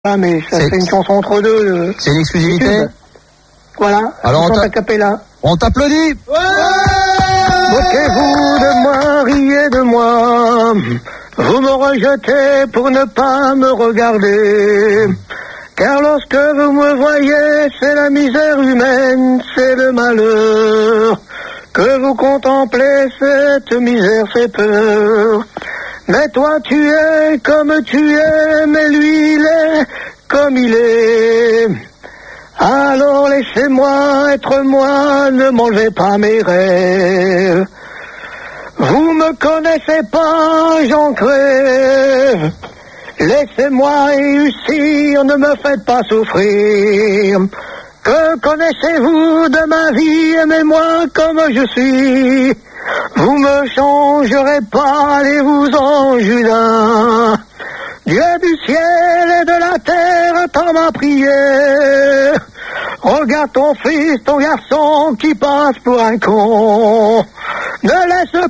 Ah, mais ça c'est une chanson entre deux. C'est une exclusivité. Voilà. Alors on t'applaudit. On t'applaudit. Moquez-vous de moi, riez de moi. Vous me rejetez pour ne pas me regarder. Car lorsque vous me voyez, c'est la misère humaine, c'est le malheur. Que vous contemplez, cette misère fait peur. Mais toi tu es comme tu es, mais lui il est comme il est. Alors laissez-moi être moi, ne m'enlevez pas mes rêves. Vous me connaissez pas, j'en crève. Laissez-moi réussir, ne me faites pas souffrir. Que connaissez-vous de ma vie, aimez-moi comme je suis. Vous me changerez pas, allez-vous-en, Judas. Dieu du ciel et de la terre, attends ma prière. Regarde ton fils, ton garçon qui passe pour un con. Ne laisse